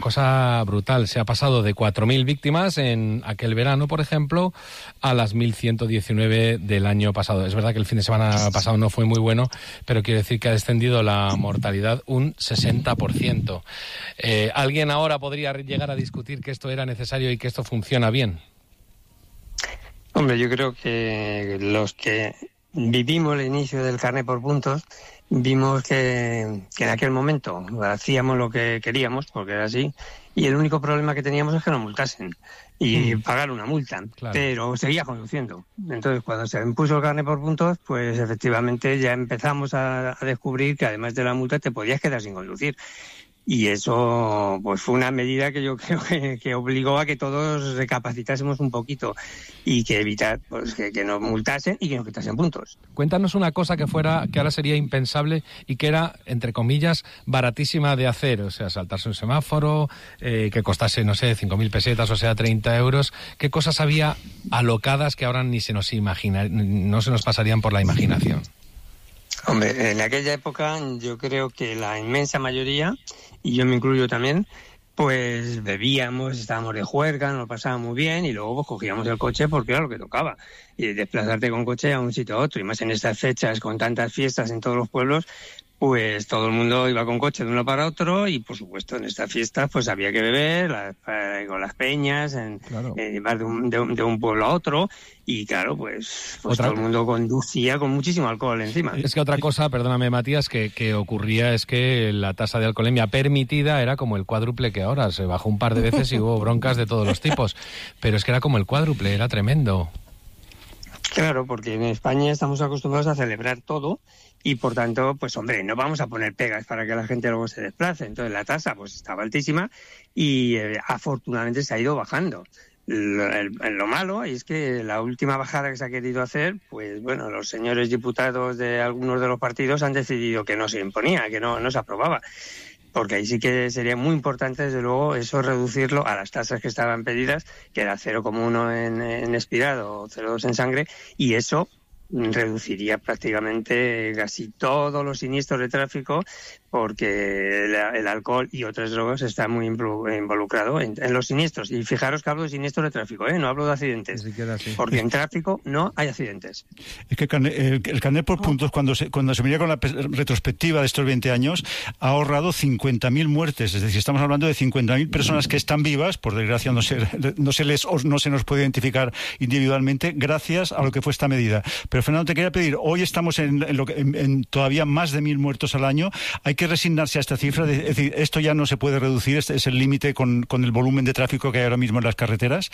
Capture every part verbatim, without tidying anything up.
cosa brutal. Se ha pasado de cuatro mil víctimas en aquel verano, por ejemplo, a las mil ciento diecinueve del año pasado. Es verdad que el fin de semana pasado no fue muy bueno, pero quiero decir que ha descendido la mortalidad un sesenta por ciento. Eh, ¿Alguien ahora podría llegar a discutir que esto era necesario y que esto funciona bien? Hombre, yo creo que los que vivimos el inicio del carné por puntos, vimos que, que en aquel momento hacíamos lo que queríamos, porque era así, y el único problema que teníamos es que nos multasen y mm. pagar una multa, claro. Pero seguía conduciendo. Entonces, cuando se impuso el carné por puntos, pues efectivamente ya empezamos a, a descubrir que además de la multa te podías quedar sin conducir. Y eso pues fue una medida que yo creo que, que obligó a que todos recapacitásemos un poquito y que evitar pues que, que nos multasen y que nos quitasen puntos. Cuéntanos una cosa que fuera que ahora sería impensable y que era, entre comillas, baratísima de hacer. O sea, saltarse un semáforo, eh, que costase, no sé, cinco mil pesetas, o sea, treinta euros. ¿Qué cosas había alocadas que ahora ni se nos imagina, no se nos pasarían por la imaginación? Hombre, en aquella época yo creo que la inmensa mayoría, y yo me incluyo también, pues bebíamos, estábamos de juerga, nos lo pasábamos muy bien y luego pues cogíamos el coche porque era lo que tocaba. Y desplazarte con coche a un sitio a otro, y más en estas fechas con tantas fiestas en todos los pueblos, pues todo el mundo iba con coche de uno para otro y, por supuesto, en estas fiestas pues había que beber la, eh, con las peñas, en, claro. eh, llevar de un, de, un, de un pueblo a otro y, claro, pues, pues todo el mundo conducía con muchísimo alcohol encima. Es que otra cosa, perdóname, Matías, que, que ocurría es que la tasa de alcoholemia permitida era como el cuádruple que ahora. Se bajó un par de veces y hubo broncas de todos los tipos, pero es que era como el cuádruple, era tremendo. Claro, porque en España estamos acostumbrados a celebrar todo y, por tanto, pues hombre, no vamos a poner pegas para que la gente luego se desplace. Entonces la tasa pues estaba altísima y eh, afortunadamente se ha ido bajando. Lo, el, lo malo es que la última bajada que se ha querido hacer, pues bueno, los señores diputados de algunos de los partidos han decidido que no se imponía, que no, no se aprobaba. Porque ahí sí que sería muy importante, desde luego, eso reducirlo a las tasas que estaban pedidas, que era cero coma uno en, en expirado o cero coma dos en sangre, y eso reduciría prácticamente casi todos los siniestros de tráfico, porque el, el alcohol y otras drogas está muy involucrado en, en los siniestros. Y fijaros que hablo de siniestros de tráfico, ¿eh? No hablo de accidentes, porque en tráfico no hay accidentes. Es que el carnet, el, el carnet por puntos, cuando se, cuando se mira con la retrospectiva de estos veinte años, ha ahorrado cincuenta mil muertes. Es decir, estamos hablando de cincuenta mil personas que están vivas, por desgracia no se, no se les no se nos puede identificar individualmente, gracias a lo que fue esta medida. Pero Fernando, te quería pedir, hoy estamos en, en, lo que, en, en todavía más de mil muertos al año. Hay que resignarse a esta cifra, de, es decir, esto ya no se puede reducir, este es el límite con, con el volumen de tráfico que hay ahora mismo en las carreteras.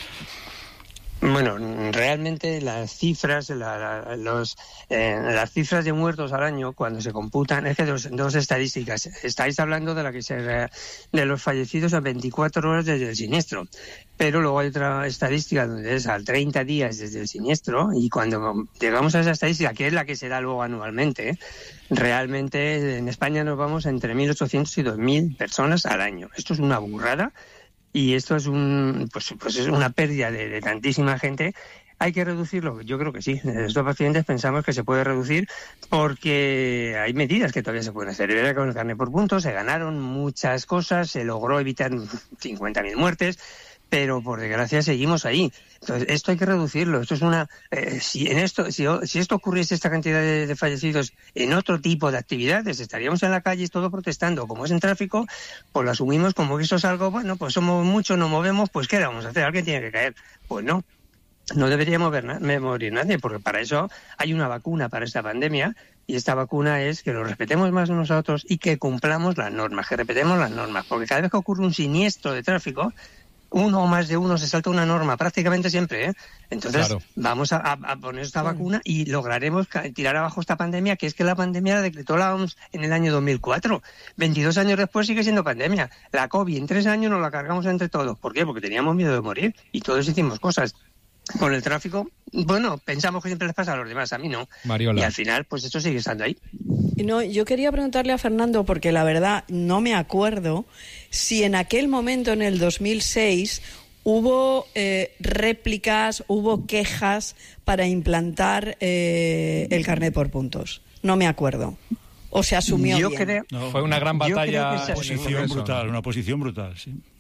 Bueno, realmente las cifras, la, la, los, eh, las cifras de muertos al año, cuando se computan, es que dos, dos estadísticas. Estáis hablando de la que se de los fallecidos a veinticuatro horas desde el siniestro, pero luego hay otra estadística donde es a treinta días desde el siniestro, y cuando llegamos a esa estadística, que es la que se da luego anualmente, realmente en España nos vamos entre mil ochocientos y dos mil personas al año. Esto es una burrada. Y esto es un pues, pues es una pérdida de, de tantísima gente. ¿Hay que reducirlo? Yo creo que sí. Estos pacientes pensamos que se puede reducir porque hay medidas que todavía se pueden hacer. Era con el carnet por puntos, se ganaron muchas cosas, se logró evitar cincuenta mil muertes, pero por desgracia seguimos ahí. Entonces, esto hay que reducirlo. Esto es una eh, si en esto si, si esto ocurriese, esta cantidad de, de fallecidos en otro tipo de actividades, estaríamos en la calle todo protestando. Como es en tráfico, pues lo asumimos como que eso es algo, bueno, pues somos muchos, nos movemos, pues ¿qué vamos a hacer? Alguien tiene que caer. Pues no. No debería mover na- morir nadie, porque para eso hay una vacuna para esta pandemia, y esta vacuna es que lo respetemos más nosotros y que cumplamos las normas, que respetemos las normas, porque cada vez que ocurre un siniestro de tráfico, uno o más de uno se salta una norma, prácticamente siempre, ¿eh? Entonces, claro, vamos a, a poner esta vacuna y lograremos tirar abajo esta pandemia, que es que la pandemia la decretó la O M S en el año dos mil cuatro. veintidós años después sigue siendo pandemia. La COVID en tres años nos la cargamos entre todos. ¿Por qué? Porque teníamos miedo de morir y todos hicimos cosas. Con el tráfico, bueno, pensamos que siempre les pasa a los demás, a mí no. Mariola. Y al final, pues esto sigue estando ahí. No, yo quería preguntarle a Fernando, porque la verdad no me acuerdo si en aquel momento, en el dos mil seis, hubo eh, réplicas, hubo quejas para implantar eh, el carnet por puntos. No me acuerdo. O se asumió yo bien. Creo, no, fue una gran batalla. Una posición brutal, una posición brutal, sí.